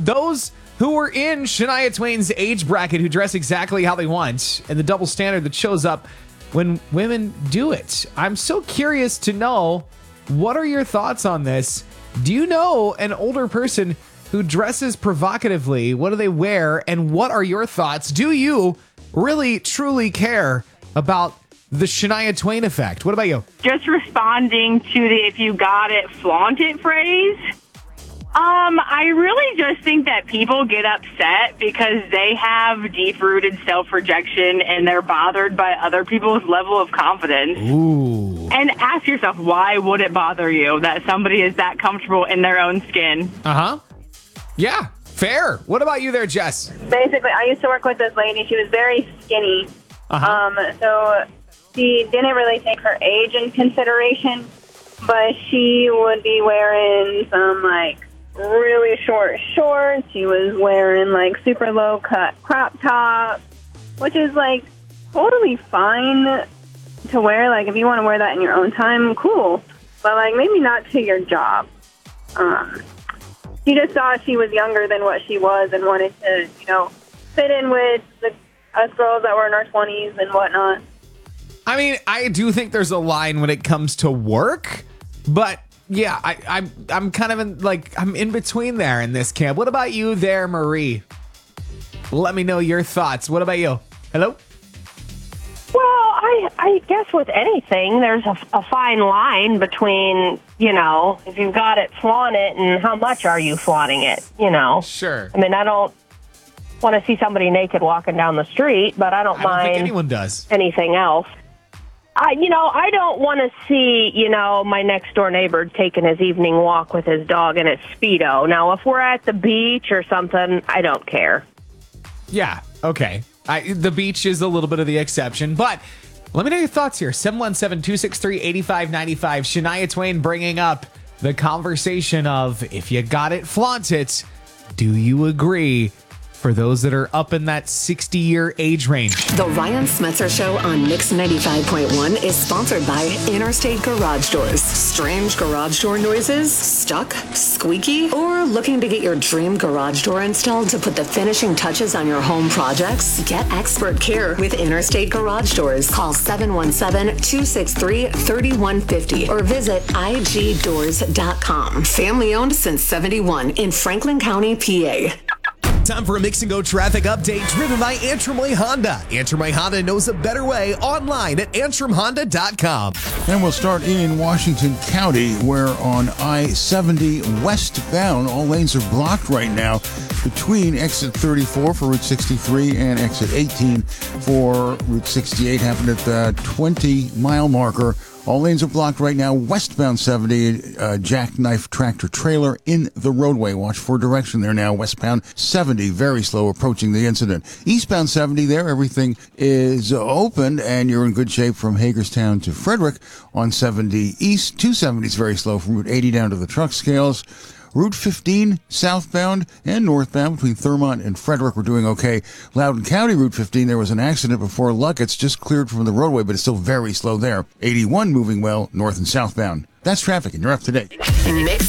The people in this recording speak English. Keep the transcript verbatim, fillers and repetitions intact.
those who were in Shania Twain's age bracket who dress exactly how they want and the double standard that shows up when women do it. I'm so curious to know, what are your thoughts on this? Do you know an older person who dresses provocatively? What do they wear? And what are your thoughts? Do you really, truly care about the Shania Twain effect? What about you? Just responding to the if you got it, flaunt it phrase. Um, I really just think that people get upset because they have deep-rooted self-rejection and they're bothered by other people's level of confidence. Ooh. And ask yourself, why would it bother you that somebody is that comfortable in their own skin? Uh-huh. Yeah, fair. What about you there, Jess? Basically, I used to work with this lady. She was very skinny. Uh-huh. Um, so she didn't really take her age in consideration, but she would be wearing some, like, really short shorts. She was wearing, like, super low-cut crop tops, which is, like, totally fine to wear. Like, if you want to wear that in your own time, cool. But, like, maybe not to your job. Um, she just thought she was younger than what she was and wanted to, you know, fit in with the, us girls that were in our twenties and whatnot. I mean, I do think there's a line when it comes to work, but yeah, I, I'm I'm kind of in, like, I'm in between there in this camp. What about you there, Marie? Let me know your thoughts. What about you? Hello? Well, I, I guess with anything, there's a, a fine line between, you know, if you've got it, flaunt it, and how much are you flaunting it, you know? Sure. I mean, I don't want to see somebody naked walking down the street, but I don't I don't mind think anyone does. anything else. I, you know, I don't want to see, you know, my next door neighbor taking his evening walk with his dog in his Speedo. Now, if we're at the beach or something, I don't care. Yeah, okay. I, the beach is a little bit of the exception, but let me know your thoughts here. seven one seven, two six three, eight five nine five. Shania Twain bringing up the conversation of, if you got it, flaunt it. Do you agree? For those that are up in that sixty-year age range. The Ryan Smetzer Show on Mix ninety-five point one is sponsored by Interstate Garage Doors. Strange garage door noises? Stuck? Squeaky? Or looking to get your dream garage door installed to put the finishing touches on your home projects? Get expert care with Interstate Garage Doors. Call seven one seven, two six three, three one five zero or visit I G doors dot com. Family owned since seventy-one in Franklin County, P A. Time for a Mix and Go traffic update driven by Antrim Way Honda. Antrim Way Honda knows a better way online at antrim honda dot com. And we'll start in Washington County, where on I seventy westbound, all lanes are blocked right now between exit thirty-four for Route sixty-three and exit eighteen for Route sixty-eight. Happened at the twenty mile marker. All lanes are blocked right now. Westbound seventy, uh, jackknife tractor trailer in the roadway. Watch for direction there now. Westbound seventy, very slow approaching the incident. Eastbound seventy there, everything is open and you're in good shape from Hagerstown to Frederick on seventy East. two seventy is very slow from Route eighty down to the truck scales. Route fifteen, southbound and northbound between Thurmont and Frederick, we're doing okay. Loudoun County, Route fifteen, there was an accident before Luck. It's just cleared from the roadway, but it's still very slow there. eighty-one moving well, north and southbound. That's traffic, and you're up to date. Mix